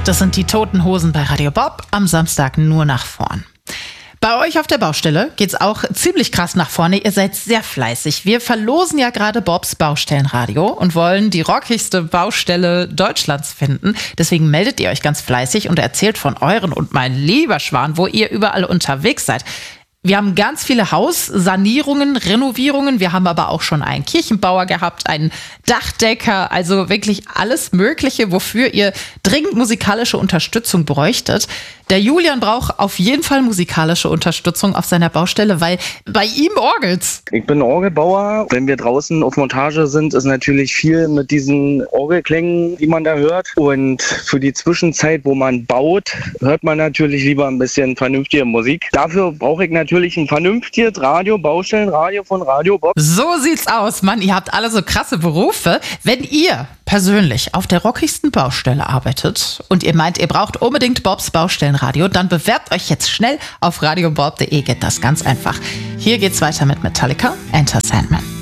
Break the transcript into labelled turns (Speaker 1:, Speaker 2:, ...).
Speaker 1: Das sind die Toten Hosen bei Radio Bob, am Samstag nur nach vorn. Bei euch auf der Baustelle geht's auch ziemlich krass nach vorne. Ihr seid sehr fleißig. Wir verlosen ja gerade Bobs Baustellenradio und wollen die rockigste Baustelle Deutschlands finden. Deswegen meldet ihr euch ganz fleißig und erzählt von euren und mein lieber Schwan, wo ihr überall unterwegs seid. Wir haben ganz viele Haussanierungen, Renovierungen. Wir haben aber auch schon einen Kirchenbauer gehabt, einen Dachdecker, also wirklich alles Mögliche, wofür ihr dringend musikalische Unterstützung bräuchtet. Der Julian braucht auf jeden Fall musikalische Unterstützung auf seiner Baustelle, weil bei ihm orgelt's.
Speaker 2: Ich bin Orgelbauer. Wenn wir draußen auf Montage sind, ist natürlich viel mit diesen Orgelklängen, die man da hört. Und für die Zwischenzeit, wo man baut, hört man natürlich lieber ein bisschen vernünftige Musik. Dafür brauche ich natürlich ein vernünftiges Radio, Baustellenradio von Radio Bob.
Speaker 1: So sieht's aus, Mann. Ihr habt alle so krasse Berufe. Wenn ihr persönlich auf der rockigsten Baustelle arbeitet und ihr meint, ihr braucht unbedingt Bobs Baustellenradio, dann bewerbt euch jetzt schnell auf radiobob.de. Geht das ganz einfach. Hier geht's weiter mit Metallica, Enter Sandman.